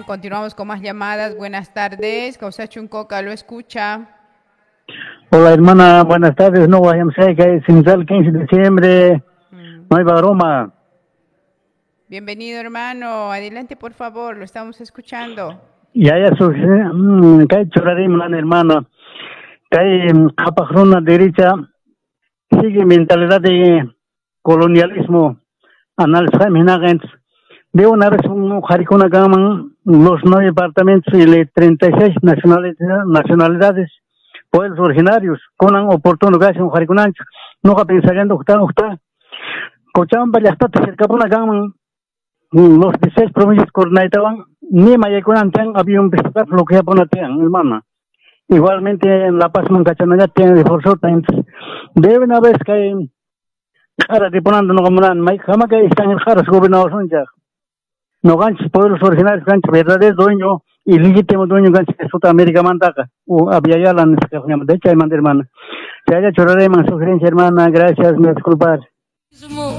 Bien, continuamos con más llamadas. Buenas tardes. Causa Chuncoca, lo escucha. Hola hermana, buenas tardes. No vayamos a que es el 15 de diciembre. No hay broma. Bienvenido, hermano. Adelante, por favor. Lo estamos escuchando. Ya su que choraremos la hermana. Que capajrona derecha sigue mentalidad de colonialismo. Análisis de una vez un jaricona gaman los 9 departamentos y 36 nacionalidades. Pueblos originarios, con oportunidades en Jaricunan, no pensarían que está. Cochamba ya está cerca de una gama, los 16 provincias coordinaban, ni Mayacunan había un festival lo que aponatean, hermana. Igualmente en La Paz, Mancachanaya tiene de forzota, deben haber que Jara de Ponando no comunan, jamás que están en Jaras gobernados ya. No ganches pueblos originarios, ganches verdadero dueño y legítimo dueño ganches de Sudamérica mandaca. Había ya la necesidad de hecho, hermana. Ya choraré, sugerencia, hermana, gracias, me disculpar.